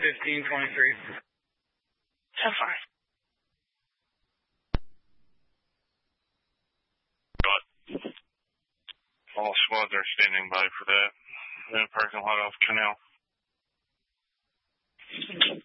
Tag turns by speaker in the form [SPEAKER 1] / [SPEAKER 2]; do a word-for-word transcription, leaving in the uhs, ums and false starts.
[SPEAKER 1] fifteen twenty-three.
[SPEAKER 2] ten five.
[SPEAKER 3] All squads are standing by for that. In the parking lot off Canal.